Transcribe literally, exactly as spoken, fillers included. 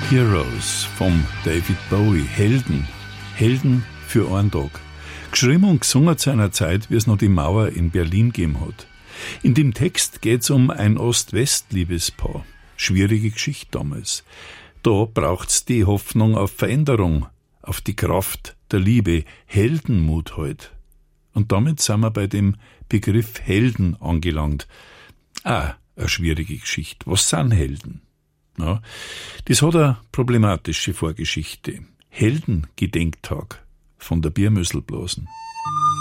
Heroes vom David Bowie. Helden. Helden für einen Tag. Geschrieben und gesungen zu einer Zeit, wie es noch die Mauer in Berlin gegeben hat. In dem Text geht's um ein Ost-West-Liebespaar. Schwierige Geschichte damals. Da braucht's die Hoffnung auf Veränderung, auf die Kraft der Liebe, Heldenmut halt. Und damit sind wir bei dem Begriff Helden angelangt. Ah, eine schwierige Geschichte. Was sind Helden? Ja, das hat eine problematische Vorgeschichte. Heldengedenktag von der Biermüsselblasen.